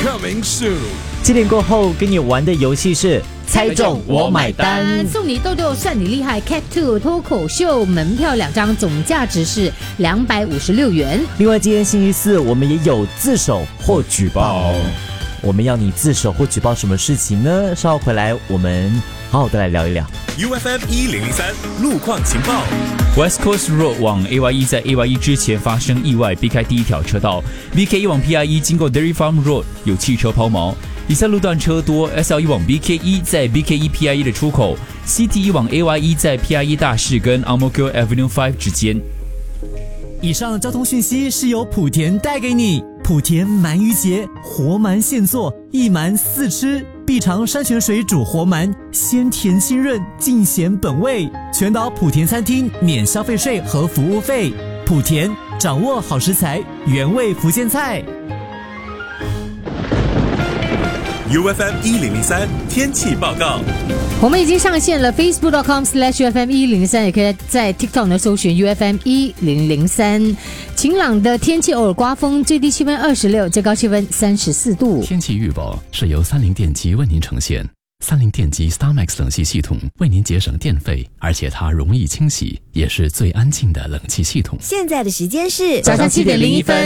coming soon。 7点过后跟你玩的游戏是猜中我买单， 送你豆豆算你厉害 Cat 2脱口秀门票2张，总价值是256元。 另外今天星期四我们也有自首或举报，我们要你自首或举报什么事情呢？稍后回来我们好好的来聊一聊。 UFM 1003路况情报。 West Coast Road 往 AY1 在 AY1 之前发生意外，避开第一条车道。BK1 往 PI1 经过 Dairy Farm Road 有汽车抛锚。以下路段车多 ：SL1 往 BK1 在 BK1 PI1 的出口；CT1 往 AY1 在 PI1 大市跟 Ang-Mo-Kio Avenue 5之间。 以上交通讯息是由莆田带给你。莆田鳗鱼节，活鳗现做，一鳗4吃，必尝山泉水煮活鳗，鲜甜清润，尽显本味。全岛莆田餐厅免消费税和服务费。莆田掌握好食材，原味福建菜。 UFM 1003天气报告。 我们已经上线了 Facebook.com/UFM 1003，也可以在 TikTok 呢搜寻 UFM 1003。晴朗的天气，偶尔刮风，最低气温26，最高气温34度。 天气预报是由三菱电机为您呈现。三菱电机 StarMax 冷气系统为您节省电费，而且它容易清洗，也是最安静的冷气系统。 现在的时间是早上7点01分。